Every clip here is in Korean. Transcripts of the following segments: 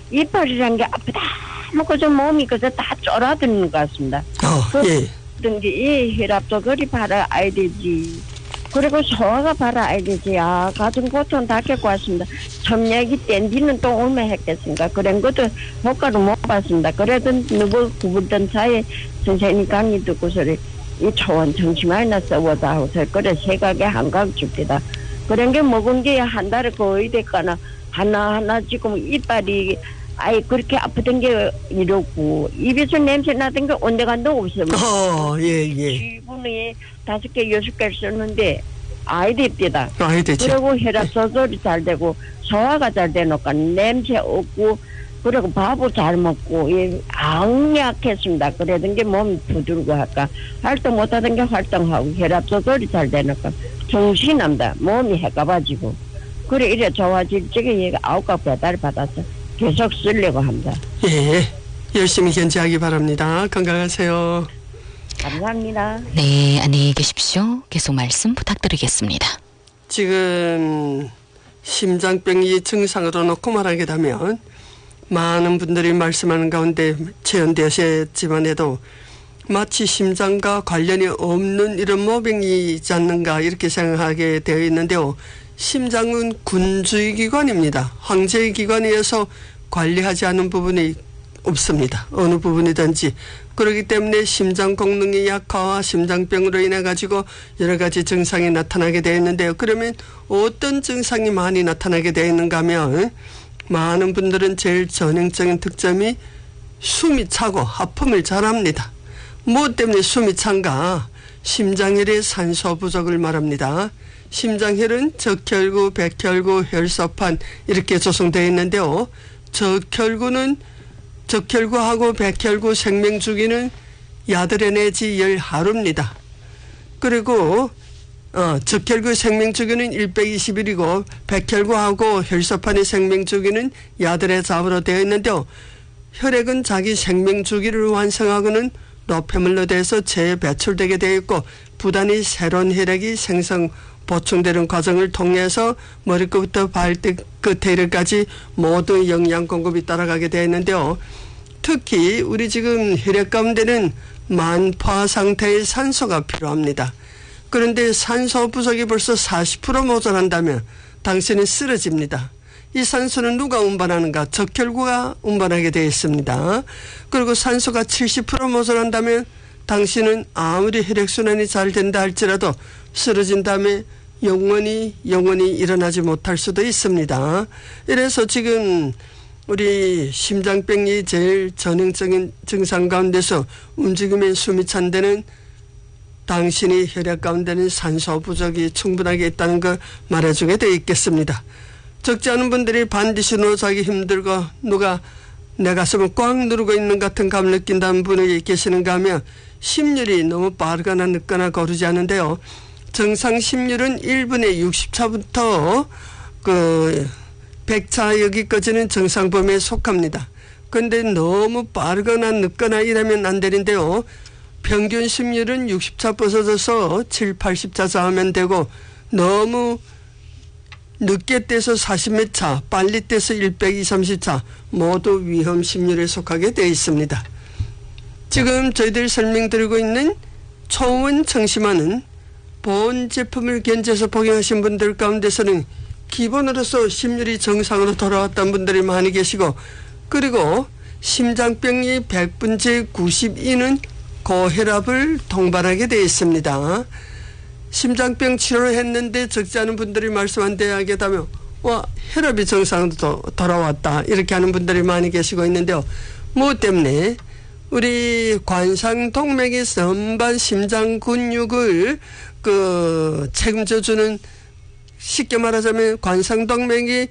이빨이란 게 아프다 하고 좀 몸이 그저 다 쫄아드는 것 같습니다. 예. 그런데 이 혈압도 그리 바라야 되지. 그리고 소화가 바라야 되지. 가슴 고통 다 겪고 왔습니다. 첨약이 땡기는 또 얼마 했겠습니까? 그런 것도 효과를 못 봤습니다. 그래도 누구 구불던 사이에 선생님 강의 듣고 소리 이 초원 정신만이나 써보자 하고서 그래 생각에 한강 줍니다. 그런 게 먹은 게 한 달에 거의 될까나 하나하나 지금 이빨이 그렇게 아프던 게 이렇고 입에서 냄새 나던 게 온데간데 없습니다. 예. 기분이 5개, 6개 썼는데 됩니다. 되죠. 그리고 혈압 조절이 잘 되고 소화가 잘 되니까 냄새 없고 그리고 밥을 잘 먹고 악약했습니다. 그러던 게 몸이 부들고 할까 활동 못하던 게 활동하고 혈압 조절이 잘 되니까 정신납니다. 몸이 해가가지고 그래 이래 좋아질 적에 얘가 9가 배달 받아서 계속 쓰려고 합니다. 예, 열심히 견제하기 바랍니다. 건강하세요. 감사합니다. 네, 안녕히 계십시오. 계속 말씀 부탁드리겠습니다. 지금 심장병이 증상으로 놓고 말하게 되면 많은 분들이 말씀하는 가운데 체현되셨지만 해도 마치 심장과 관련이 없는 이런 모병이지 않는가 이렇게 생각하게 되어 있는데요. 심장은 군주의 기관입니다. 황제의 기관이어서 관리하지 않은 부분이 없습니다. 어느 부분이든지. 그렇기 때문에 심장功能의 약화와 심장병으로 인해 가지고 여러 가지 증상이 나타나게 되어 있는데요. 그러면 어떤 증상이 많이 나타나게 되어 있는가 하면 많은 분들은 제일 전형적인 특점이 숨이 차고 하품을 잘합니다. 무엇 때문에 숨이 찬가? 심장혈의 산소 부족을 말합니다. 심장혈은 적혈구, 백혈구, 혈소판 이렇게 조성되어 있는데요. 적혈구하고 백혈구 생명주기는 야들에 내지 열 하루입니다. 그리고 적혈구 생명주기는 120일이고 백혈구하고 혈소판의 생명주기는 야들의 잡으로 되어 있는데요. 혈액은 자기 생명주기를 완성하고는 노폐물로 돼서 재배출되게 되어 있고 부단히 새로운 혈액이 보충되는 과정을 통해서 머리끝부터 발끝에 이르까지 모두 영양 공급이 따라가게 되어 있는데요. 특히 우리 지금 혈액 가운데는 만파 상태의 산소가 필요합니다. 그런데 산소 부족이 벌써 40% 모자란다면 당신은 쓰러집니다. 이 산소는 누가 운반하는가? 적혈구가 운반하게 되어 있습니다. 그리고 산소가 70% 모자란다면 당신은 아무리 혈액순환이 잘 된다 할지라도 쓰러진 다음에 영원히 일어나지 못할 수도 있습니다. 이래서 지금 우리 심장병이 제일 전형적인 증상 가운데서 움직이면 숨이 찬 데는 당신이 혈액 가운데는 산소 부족이 충분하게 있다는 걸 말해주게 되어 있겠습니다. 적지 않은 분들이 반드시 자기 힘들고 누가 내 가슴을 꽉 누르고 있는 같은 감을 느낀다는 분이 계시는가 하면 심율이 너무 빠르거나 늦거나 거르지 않은데요. 정상 심율은 1분에 60차부터 100차 여기까지는 정상 범위에 속합니다. 그런데 너무 빠르거나 늦거나 이러면 안 되는데요. 평균 심율은 60차 벗어져서 7, 80차 좌우면 되고 너무 늦게 떼서 40몇 차, 빨리 떼서 120, 30차 모두 위험 심률에 속하게 되어 있습니다. 지금 저희들이 설명드리고 있는 초원 청심환은 본 제품을 견제해서 복용하신 분들 가운데서는 기본으로서 심률이 정상으로 돌아왔던 분들이 많이 계시고 그리고 심장병이 100분째 92는 고혈압을 동반하게 되어 있습니다. 심장병 치료를 했는데 적지 않은 분들이 말씀한 대하게 되면 혈압이 정상으로 돌아왔다 이렇게 하는 분들이 많이 계시고 있는데요. 무엇 때문에 우리 관상동맥이 전반 심장 근육을 책임져주는 쉽게 말하자면 관상동맥이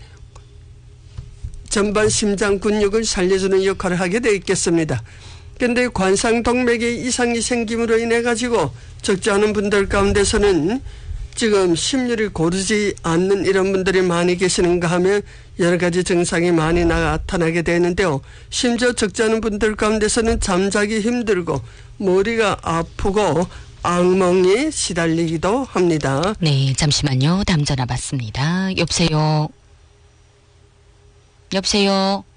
전반 심장 근육을 살려주는 역할을 하게 되어 있겠습니다. 그런데 관상동맥에 이상이 생김으로 인해 가지고 적지 않은 분들 가운데서는 지금 심률이 고르지 않는 이런 분들이 많이 계시는가 하면 여러 가지 증상이 많이 나타나게 되는데요. 심지어 적지 않은 분들 가운데서는 잠자기 힘들고 머리가 아프고 악몽에 시달리기도 합니다. 네, 잠시만요. 다음 전화 받습니다. 여보세요.